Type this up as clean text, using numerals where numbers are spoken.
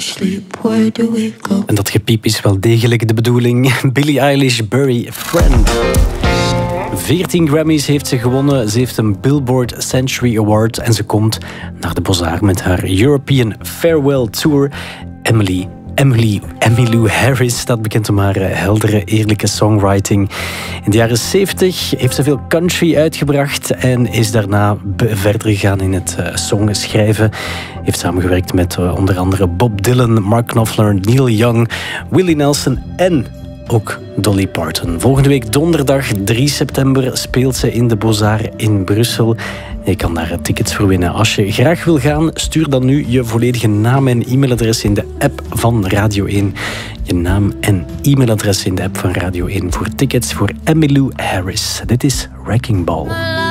En dat gepiep is wel degelijk de bedoeling. Billie Eilish, Bury a Friend. 14 Grammys heeft ze gewonnen. Ze heeft een Billboard Century Award. En ze komt naar de Beaux-Arts met haar European Farewell Tour. Emmylou Harris staat bekend om haar heldere, eerlijke songwriting. In de jaren 70 heeft ze veel country uitgebracht en is daarna verder gegaan in het songschrijven. Heeft samengewerkt met onder andere Bob Dylan, Mark Knopfler, Neil Young, Willie Nelson en ook Dolly Parton. Volgende week donderdag 3 september speelt ze in de Beaux-Arts in Brussel. Je kan daar tickets voor winnen. Als je graag wil gaan, stuur dan nu je volledige naam en e-mailadres in de app van Radio 1. Je naam en e-mailadres in de app van Radio 1 voor tickets voor Emmylou Harris. Dit is Wrecking Ball.